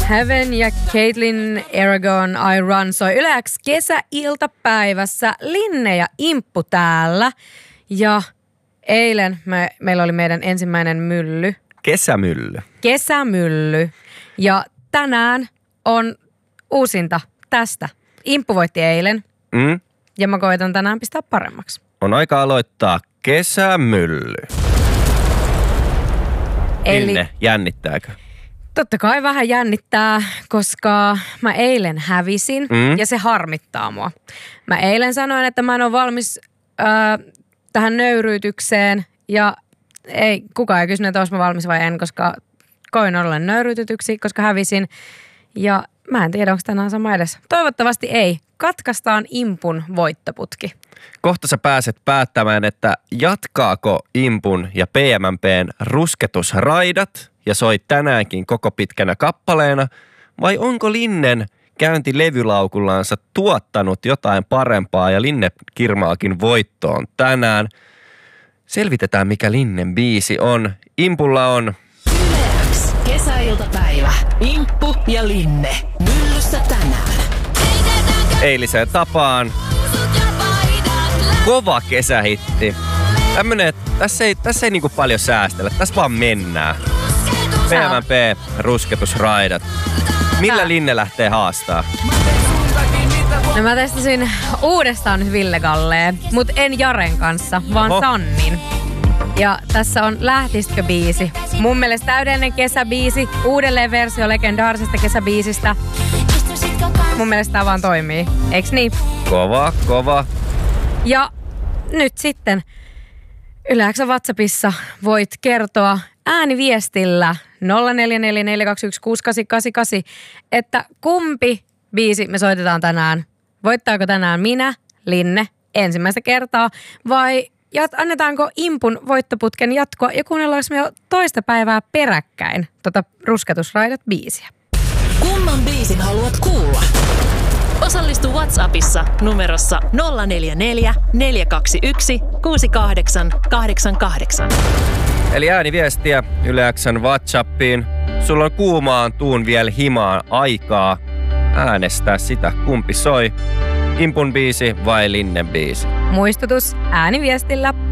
Heaven ja Caitlin Aragon I Run soi Yle X kesäiltapäivässä. Linne ja Imppu täällä. Ja eilen meillä oli meidän ensimmäinen mylly. Kesämylly. Ja tänään on uusinta tästä. Imppu voitti eilen. Ja mä koitan tänään pistää paremmaksi. On aika aloittaa kesämylly. Linne, jännittääkö? Totta kai vähän jännittää, koska mä eilen hävisin ja se harmittaa mua. Mä eilen sanoin, että mä en ole valmis tähän nöyryytykseen ja kukaan ei kysynyt, että olis mä valmis vai en, koska koin olla nöyryytetyksi, koska hävisin. Ja mä en tiedä, onko tänään sama edessä. Toivottavasti ei. Katkaistaan Impun voittoputki. Kohta sä pääset päättämään, että jatkaako Impun ja PMMPn rusketusraidat ja soi tänäänkin koko pitkänä kappaleena, vai onko Linnen käynti levylaukullaansa tuottanut jotain parempaa ja Linne kirmaakin voittoon tänään. Selvitetään, mikä Linnen biisi on. Impulla on Yle X kesäiltapäivä. Imppu ja Linne. Myllyssä tänään. eiliseen tapaan kova kesähitti. Tämmönen, että tässä ei niinku paljon säästellä. Tässä vaan mennään. PMMP, rusketusraidat. Millä Linne lähtee haastaa? No mä testasin uudestaan nyt Ville Galleen, mut en Jaren kanssa, vaan Sannin. Ja tässä on Lähtisikö-biisi. Mun mielestä täydellinen kesäbiisi, uudelleen versio legendaarisesta kesäbiisistä. Mun mielestä tää vaan toimii, eiks niin? Kova. Ja nyt sitten Yle X:n WhatsAppissa voit kertoa ääniviestillä 0444216888, että kumpi biisi me soitetaan tänään. Voittaako tänään minä, Linne, ensimmäistä kertaa vai annetaanko Impun voittoputken jatkoa ja kuunnellaanko me jo toista päivää peräkkäin rusketusraidat-biisiä? Kumman biisin haluat kuulla? Osallistu WhatsAppissa numerossa 044 421 6888. Eli ääniviestiä Yle X:n WhatsAppiin. Sulla on kuumaan tuun vielä himaan aikaa äänestää sitä, kumpi soi. Impun biisi vai Linnen biisi? Muistutus ääniviestillä.